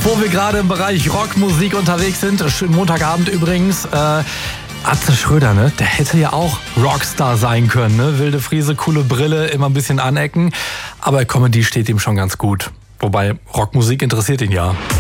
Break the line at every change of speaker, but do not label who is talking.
Wo wir gerade im Bereich Rockmusik unterwegs sind, Montagabend übrigens, Atze Schröder, ne? Der hätte ja auch Rockstar sein können, ne? Wilde Friese, coole Brille, immer ein bisschen anecken. Aber Comedy steht ihm schon ganz gut. Wobei, Rockmusik interessiert ihn ja.